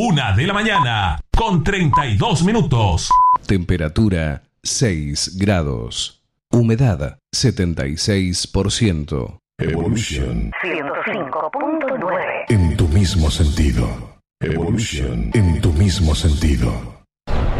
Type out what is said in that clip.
1:00 con 32 minutos. Temperatura 6 grados. Humedad 76%. Evolution 105.9. en tu mismo sentido. Evolution en tu mismo sentido.